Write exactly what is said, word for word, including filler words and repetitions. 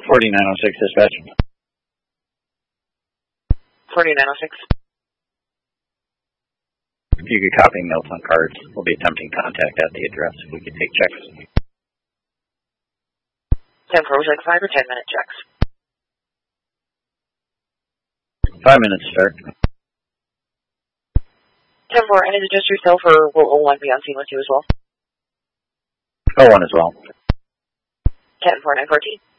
forty-nine oh six dispatch. forty-nine oh six. If you could copy notes on cards, we'll be attempting contact at the address if we could take checks. ten four, would you like five or ten minute checks? Five minutes start. ten four, and is it just yourself or will O one be on scene with you as well? Oh one as well. ten four, nine fourteen.